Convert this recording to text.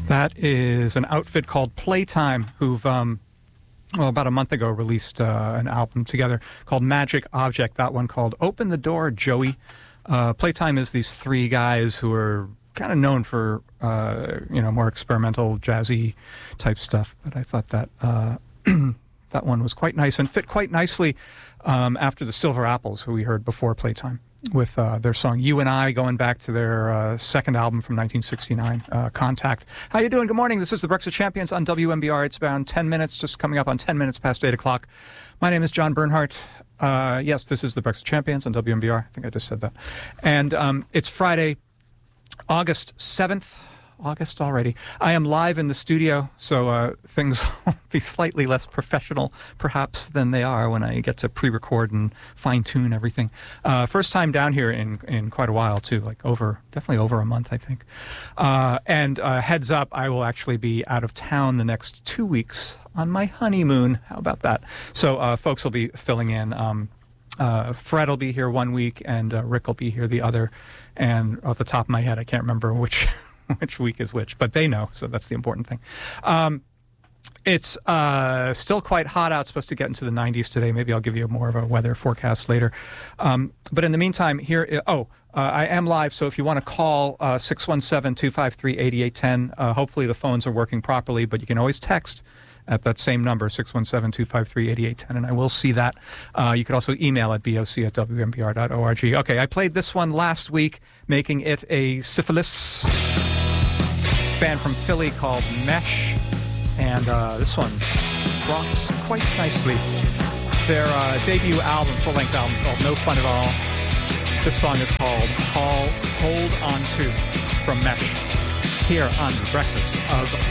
That is an outfit called Playtime, who've about a month ago released an album together called Magic Object. That one called Open the Door, Joey. Playtime is these three guys who are kind of known for more experimental, jazzy type stuff. But I thought that that one was quite nice and fit quite nicely after the Silver Apples, who we heard before Playtime, with their song You and I, going back to their second album from 1969, Contact. How you doing? Good morning. This is the Breakfast Champions on WMBR. It's around 10 minutes, just coming up on 10 minutes past 8 o'clock. My name is John Bernhardt. Yes, this is the Breakfast Champions on WMBR. I think I just said that. And it's Friday, August 7th. August already. I am live in the studio, so things will be slightly less professional, perhaps, than they are when I get to pre-record and fine-tune everything. First time down here in quite a while, too, definitely over a month, I think. And heads up, I will actually be out of town the next 2 weeks on my honeymoon. How about that? So folks will be filling in. Fred will be here 1 week, and Rick will be here the other. And off the top of my head, I can't remember which week is which, but they know, so that's the important thing. It's still quite hot out, supposed to get into the 90s today. Maybe I'll give you more of a weather forecast later. But in the meantime, I am live, so if you want to call 617-253-8810, hopefully the phones are working properly, but you can always text at that same number, 617-253-8810, and I will see that. You could also email at boc@wmbr.org. Okay, I played this one last week, making it a syphilis band from Philly called Mesh, and this one rocks quite nicely. Their debut album, full-length album, called No Fun at All. This song is called Hold On To, from Mesh, here on The Breakfast of